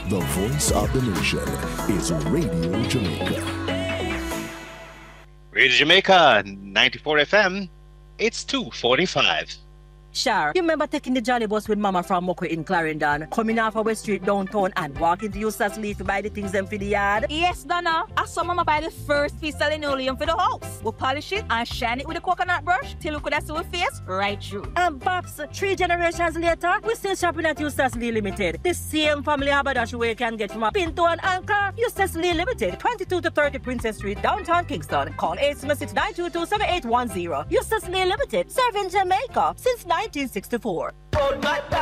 The voice of the nation is Radio Jamaica. Radio Jamaica, 94 FM, it's 2:45. Sure. You remember taking the Jolly Bus with Mama from Moko in Clarendon, coming off our street downtown and walking to Eustace Lee to buy the things them for the yard? Yes, Donna. I saw Mama buy the first piece of linoleum for the house. We polish it and shine it with a coconut brush till we could see our face right through. And Pops, 3 generations later, we're still shopping at Eustace Lee Limited. The same family haberdashery where you can get from a Pinto and Anchor. Eustace Lee Limited, 22 to 30 Princess Street, downtown Kingston. Call 876-922-7810. Eustace Lee Limited, serving Jamaica since 1964.